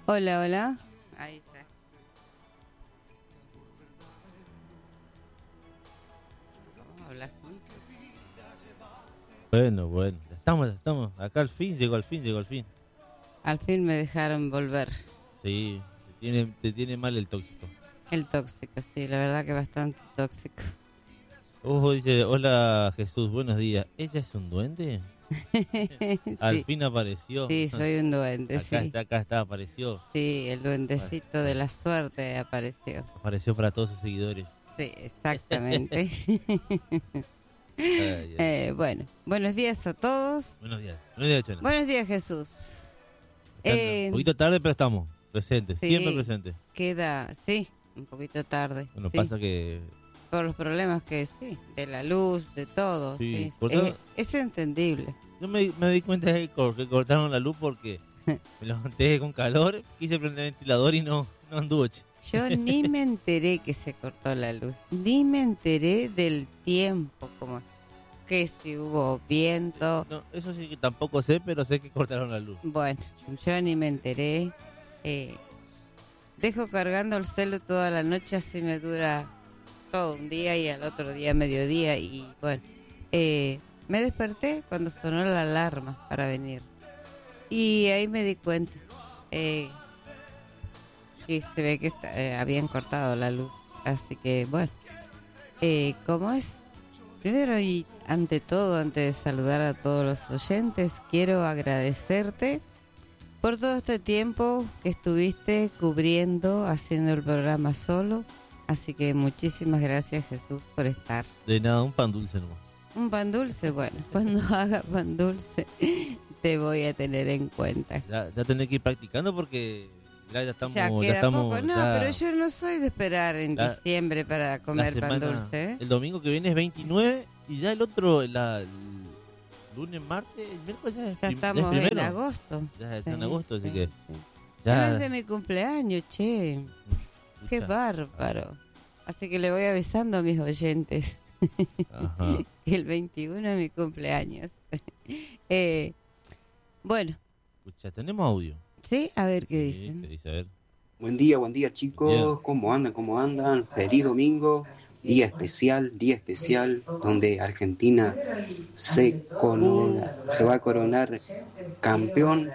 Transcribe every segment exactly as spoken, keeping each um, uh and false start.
Hola, hola. Ahí está. Vamos a hablar juntos. Bueno, bueno. Estamos, estamos. Acá al fin, llegó al fin, llegó al fin. Al fin me dejaron volver. Sí, te tiene, te tiene mal el tóxico. El tóxico, sí, la verdad que bastante tóxico. Ojo, dice, hola Jesús, buenos días. ¿Ella es un duende? Sí. Al fin apareció. Sí, soy un duende, Acá sí. está, acá está, apareció. Sí, el duendecito Bueno, de la suerte apareció. Apareció para todos sus seguidores. Sí, exactamente. Ay, ay. eh, bueno, buenos días a todos. Buenos días. Buenos días, Chona. Buenos días, Jesús. Están Eh, un poquito tarde, pero estamos presentes, sí. siempre presentes. Queda, sí, un poquito tarde. Bueno, sí. pasa que... Por los problemas que sí, de la luz, de todo. Sí, Sí, por es, todo- es entendible. Yo me, me di cuenta de que que cortaron la luz porque me levanté con calor, quise prender el ventilador y no, no anduvo. che. Yo ni me enteré que se cortó la luz, ni me enteré del tiempo, como que si hubo viento. No, eso sí que tampoco sé, pero sé que cortaron la luz. Bueno, yo ni me enteré. Eh, dejo cargando el celu toda la noche, así me dura todo un día y al otro día mediodía. Y bueno, eh, me desperté cuando sonó la alarma para venir. Y ahí me di cuenta eh, que se ve que está, eh, habían cortado la luz. Así que bueno, eh, ¿cómo es? Primero y ante todo, antes de saludar a todos los oyentes, quiero agradecerte por todo este tiempo que estuviste cubriendo, haciendo el programa solo. Así que muchísimas gracias, Jesús, por estar. De nada, un pan dulce nomás. Un pan dulce, bueno, cuando haga pan dulce te voy a tener en cuenta. Ya, ya tenés que ir practicando porque ya, ya estamos... ya queda ya estamos, poco. No, ya- pero yo no soy de esperar en La- diciembre para la comer pan semana- dulce, ¿eh? El domingo que viene es veintinueve y ya el otro, la, el lunes, martes, el miércoles ya es, Ya prim- ya es estamos en primero. agosto. Ya está Sí, en agosto, así sí, que sí. ya... Ya no es de mi cumpleaños, che. Qué Escucha. bárbaro. Así que le voy avisando a mis oyentes Ajá. que el veintiuno es mi cumpleaños. eh, bueno, Escucha, tenemos audio. ¿sí? A ver qué Sí, dicen. ¿qué dice? A ver. Buen día, buen día chicos, Bien. ¿cómo andan? ¿Cómo andan? Feliz domingo, día especial, día especial donde Argentina se, corona- se va a coronar campeón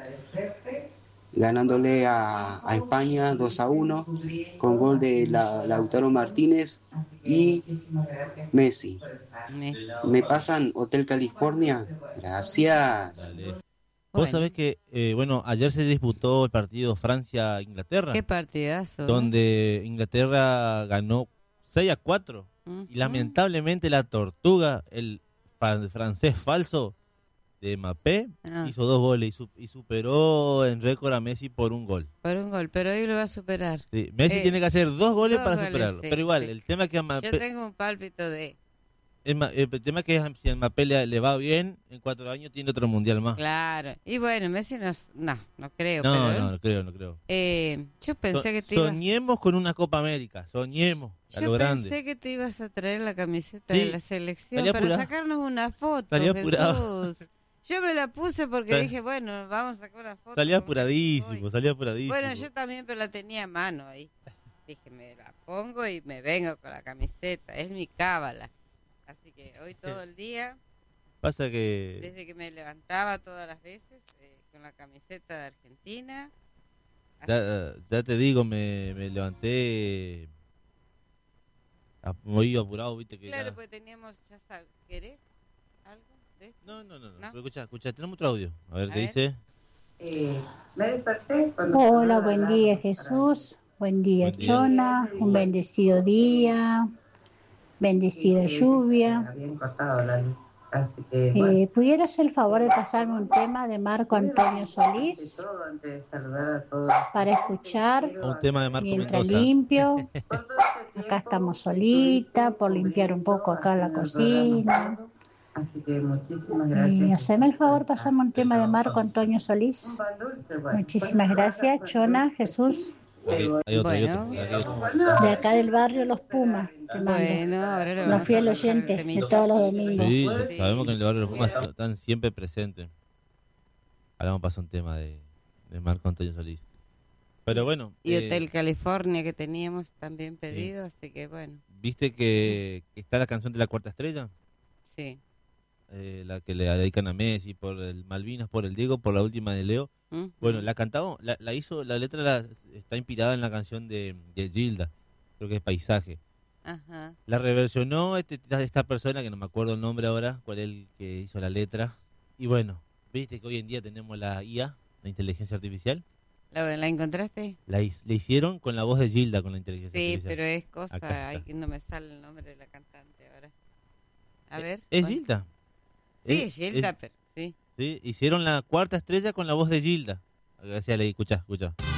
ganándole a, a España dos a uno con gol de la, Lautaro Martínez y Messi. Messi. ¿Me pasan Hotel California? Gracias. Dale. Vos Bueno. sabés que, eh, bueno, ayer se disputó el partido Francia-Inglaterra, Qué partidazo. ¿eh? donde Inglaterra ganó seis a cuatro Ujú. y lamentablemente la tortuga, el fa- francés falso de Mbappé, Ah. hizo dos goles y, su- y superó en récord a Messi por un gol. Por un gol, pero hoy lo va a superar. Sí, Messi Eh, tiene que hacer dos goles dos para goles, superarlo, sí, pero igual, sí. el tema es que a Yo Mbappé, tengo un pálpito de... el, ma- el tema es que a- si a Mbappé le, le va bien, en cuatro años tiene otro mundial más. Claro. Y bueno, Messi no... No, no creo, No, pero... no, no creo, no creo. Eh, yo pensé So- que te iba... soñemos con una Copa América, soñemos a Yo lo grande. pensé que te ibas a traer la camiseta Sí, de la selección salí para apurado. sacarnos una foto, Salí apurado. Jesús. Yo me la puse porque Sal- dije, bueno, vamos a sacar una foto. Salía con- apuradísimo, Uy. salía apuradísimo. Bueno, yo también, pero la tenía a mano ahí. Dije, me la pongo y me vengo con la camiseta. Es mi cábala. Así que hoy todo el día, Pasa que desde que me levantaba todas las veces, eh, con la camiseta de Argentina. Así- ya, ya te digo, me, me levanté a- muy apurado, viste que Claro, ya- porque teníamos, ya sabes, ¿querés algo de esto? No, no, no, no. ¿No? Pero escucha, escucha, tenemos otro audio. A ver A qué ver. dice. Hola, buen día Jesús, buen día Buen día. Chona, un bendecido día, bendecida lluvia. Eh, ¿Pudieras el favor de pasarme un tema de Marco Antonio Solís para escuchar Un tema de Marco mientras Mendoza. limpio? Acá estamos solitas, por limpiar un poco acá la cocina. Así que muchísimas Eh, gracias. haceme el favor, pasarme un tema de Marco Antonio Solís. Muchísimas gracias, Chona, Jesús. Ok, hay otro, hay Bueno. otro, hay otro. De acá del barrio Los Pumas, te mando. Bueno, ahora le Una vamos a fiel pasar el oyente de temita. todos los domingos. Sí, Sí. sabemos que en el barrio de los Pumas están siempre presentes. Ahora vamos a pasar un tema de, de Marco Antonio Solís. Pero bueno. Y eh, Hotel California que teníamos también pedido, sí. Así que bueno. ¿Viste que, que está la canción de la Cuarta Estrella? Sí. Eh, la que le dedican a Messi por el Malvinas, por el Diego, por la última de Leo. Uh-huh. Bueno, la cantaba, la, la hizo, la letra la, está inspirada en la canción de, de Gilda, creo que es Paisaje. Ajá. La reversionó este, esta persona, que no me acuerdo el nombre ahora, cuál es el que hizo la letra. Y bueno, viste que hoy en día tenemos la I A, la inteligencia artificial. ¿La, la encontraste? La, la hicieron con la voz de Gilda, con la inteligencia sí, artificial. Sí, pero es cosa, Acá ay, no me sale el nombre de la cantante ahora. A ver. ¿Es bueno. Gilda? Sí, es, es Gilda, es, pero sí. Sí, hicieron la Cuarta Estrella con la voz de Gilda. Gracias, le escuchá, escuchá.